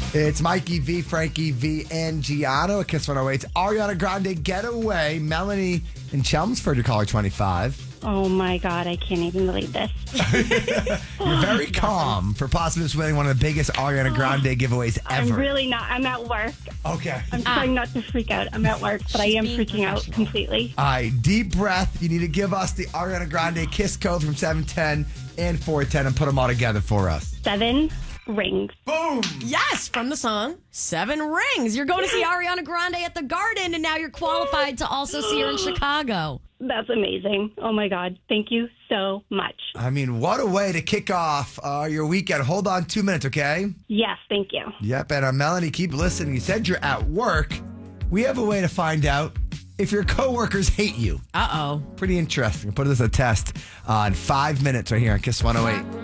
It's Mikey V, Frankie V, and Giano at Kiss 108's Ariana Grande Getaway. Melanie in Chelmsford, caller 25. Oh my God, I can't even believe this. You're very calm for possibly winning one of the biggest Ariana Grande giveaways ever. I'm really not. I'm at work. Okay. I'm trying not to freak out. I'm at work, but I am freaking out completely. All right, deep breath. You need to give us the Ariana Grande Kiss code from 710 and 410 and put them all together for us. 7 rings. Boom! Yes, from the song 7 Rings. You're going to see Ariana Grande at the Garden, and now you're qualified to also see her in Chicago. That's amazing. Oh my God. Thank you so much. I mean, what a way to kick off your weekend. Hold on 2 minutes, okay? Yes, thank you. Yep, and Melanie, keep listening. You said you're at work. We have a way to find out if your coworkers hate you. Uh-oh. Pretty interesting. Put this a test in 5 minutes right here on Kiss 108.